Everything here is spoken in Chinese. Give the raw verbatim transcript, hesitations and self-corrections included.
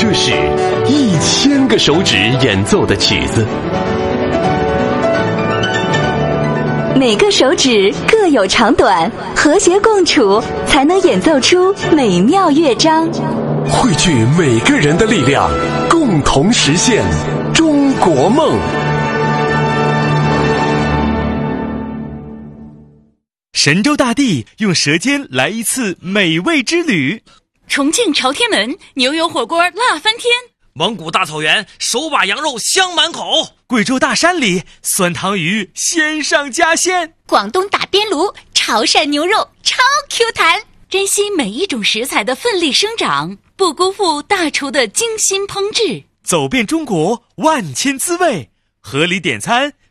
这是一千个手指演奏的曲子， 每个手指各有长短，和谐共处，才能演奏出美妙乐章。 汇聚每个人的力量，共同实现中国梦。 神州大地用舌尖来一次美味之旅。 重庆朝天门牛油火锅辣翻天， 蒙古大草原手把羊肉香满口， 贵州大山里酸汤鱼鲜上加鲜， 广东打边炉潮汕牛肉超 Q 弹。珍惜每一种食材的奋力生长，不辜负大厨的精心烹制。 走遍中国万千滋味，合理点餐